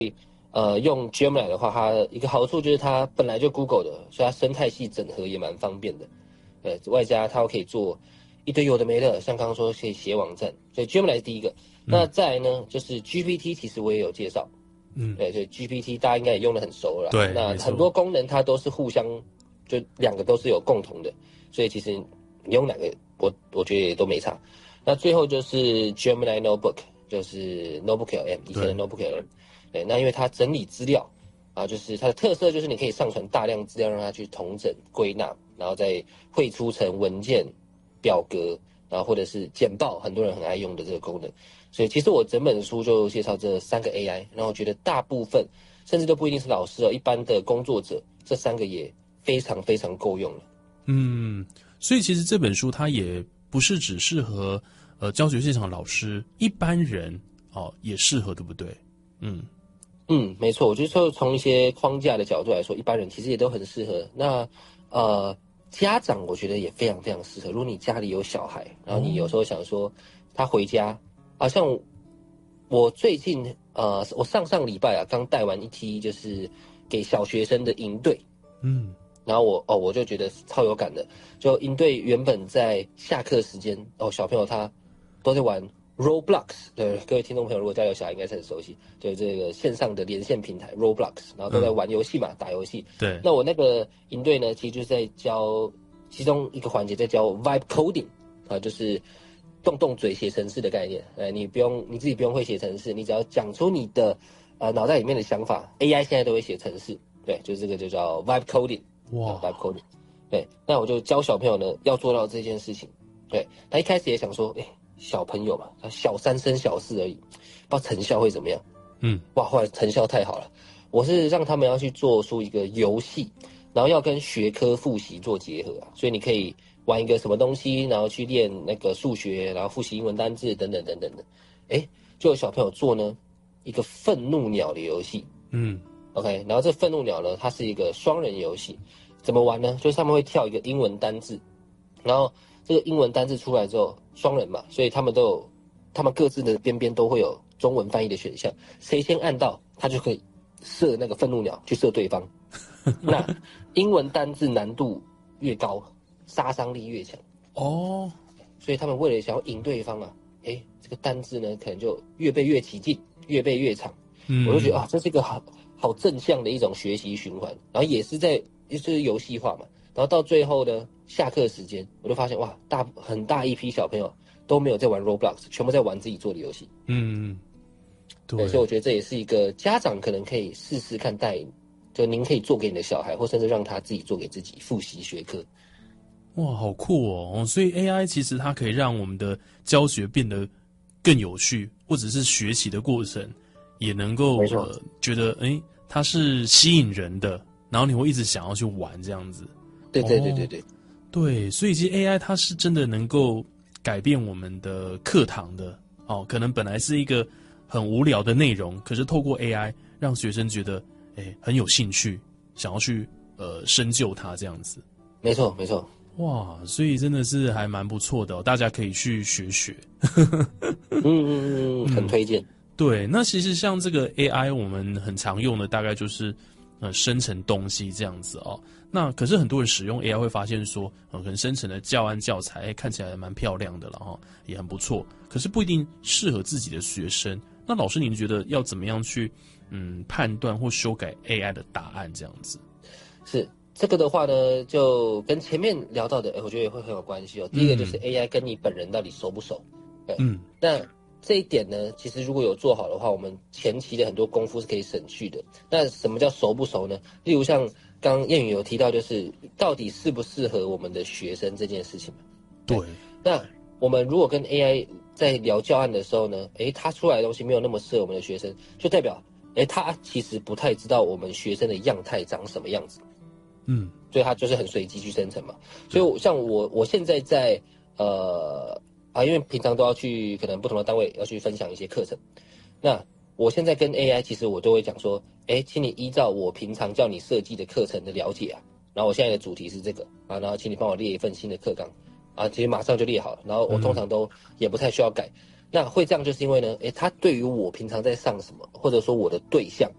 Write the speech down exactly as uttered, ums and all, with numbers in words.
呃，用 Gemini 的话，它一个好处就是它本来就 Google 的，所以它生态系整合也蛮方便的。呃，外加它可以做一堆有的没的，像刚刚说可以写网站，所以 Gemini 是第一个。 嗯、 那再来呢，就是 G P T， 其实我也有介绍。 嗯， 对，所以 G P T 大家应该也用得很熟了。 对， 那很多功能它都是互相，就两个都是有共同的，所以其实你用哪个，我我觉得也都没差。那最后就是 Gemini Notebook， 就是 Notebook L M， 以前的 Notebook L M。对，那因为它整理资料啊，就是它的特色就是你可以上传大量资料，让它去统整归纳，然后再汇出成文件、表格，然后或者是简报，很多人很爱用的这个功能。所以其实我整本书就介绍这三个 A I， 然后我觉得大部分甚至都不一定是老师哦，一般的工作者这三个也非常非常够用了。 嗯，所以其实这本书它也不是只适合呃教学现场老师，一般人哦也适合，对不对？嗯嗯，没错，我觉得说从一些框架的角度来说，一般人其实也都很适合。那呃家长我觉得也非常非常适合。如果你家里有小孩，然后你有时候想说他回家。好像我最近呃，我上上礼拜啊，刚带完一梯就是给小学生的营队， 嗯， 然后我哦我就觉得超有感的，就营队原本在下课时间哦，小朋友他都在玩 Roblox， 对各位听众朋友，如果家有小孩应该是很熟悉，对这个线上的连线平台 Roblox， 然后都在玩游戏嘛，嗯、打游戏。 对， 那我那个营队呢，其实就是在教其中一个环节，在教 Vibe Coding 啊，就是。动动嘴写程式的概念，呃，你不用你自己不用会写程式，你只要讲出你的呃脑袋里面的想法 ，A I 现在都会写程式，对，就这个就叫 Vibe Coding， 哇 ，Vibe Coding， 对，那我就教小朋友呢要做到这件事情，对，他一开始也想说，哎、欸，小朋友嘛，他小三升小四而已，不知道成效会怎么样， 嗯， 哇，后来成效太好了，我是让他们要去做出一个游戏，然后要跟学科复习做结合啊，所以你可以。玩一个什么东西，然后去练那个数学，然后复习英文单字等等等等的，哎，就有小朋友做呢一个愤怒鸟的游戏， 嗯 ，OK， 然后这愤怒鸟呢，它是一个双人游戏，怎么玩呢？就是他们会跳一个英文单字，然后这个英文单字出来之后，双人嘛，所以他们都有，他们各自的边边都会有中文翻译的选项，谁先按到，他就可以射那个愤怒鸟去射对方，那英文单字难度越高。杀伤力越强哦， 所以他们为了想要赢对方啊，哎，这个单字呢可能就越背越起劲，越背越长。嗯，我就觉得啊，这是一个好好正向的一种学习循环，然后也是在就是游戏化嘛，然后到最后呢，下课时间我就发现哇，大很大一批小朋友都没有在玩 Roblox， 全部在玩自己做的游戏。 嗯，对， 对，所以我觉得这也是一个家长可能可以试试看带，就您可以做给你的小孩，或甚至让他自己做给自己复习学科。 哇，好酷哦！所以 A I 其实它可以让我们的教学变得更有趣，或者是学习的过程也能够呃觉得哎，它是吸引人的，然后你会一直想要去玩这样子。 对对对对对、哦、 对，所以其实 A I 它是真的能够改变我们的课堂的哦。可能本来是一个很无聊的内容，可是透过 A I 让学生觉得哎很有兴趣，想要去呃深究它这样子。 没错没错。 哇，所以真的是还蛮不错的哦，大家可以去学学。 嗯嗯嗯，很推荐。 对，那其实像这个 A I， 我们很常用的大概就是呃生成东西这样子哦。那可是很多人使用 A I 会发现说，呃，可能生成的教案教材、欸、看起来蛮漂亮的了哈，也很不错，可是不一定适合自己的学生。那老师，您觉得要怎么样去嗯判断或修改 A I 的答案这样子？ 是。这个的话呢，就跟前面聊到的，我觉得也会很有关系哦。第一个就是 A I 跟你本人到底熟不熟？对，嗯，那这一点呢，其实如果有做好的话，我们前期的很多功夫是可以省去的。那什么叫熟不熟呢？例如像刚刚燕宇有提到，就是到底适不适合我们的学生这件事情嘛？ 对。 那我们如果跟 A I 在聊教案的时候呢，诶，它出来的东西没有那么适合我们的学生，就代表，诶，他其实不太知道我们学生的样态长什么样子。 嗯， 所以它就是很随机去生成嘛。所以像我，我现在在呃啊，因为平常都要去可能不同的单位要去分享一些课程，那我现在跟 A I 其实我都会讲说，哎，请你依照我平常叫你设计的课程的了解啊，然后我现在的主题是这个啊，然后请你帮我列一份新的课纲啊，其实马上就列好了，然后我通常都也不太需要改。 那会这样就是因为呢，诶，它对于我平常在上什么，或者说我的对象